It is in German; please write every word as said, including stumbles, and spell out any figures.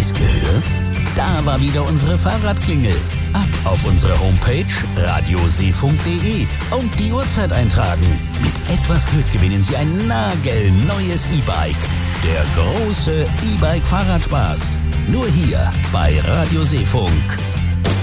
das gehört? Da war wieder unsere Fahrradklingel. Ab auf unsere Homepage radioseefunk punkt de und die Uhrzeit eintragen. Mit etwas Glück gewinnen Sie ein nagelneues E-Bike. Der große E-Bike-Fahrradspaß. Nur hier bei Radio Seefunk.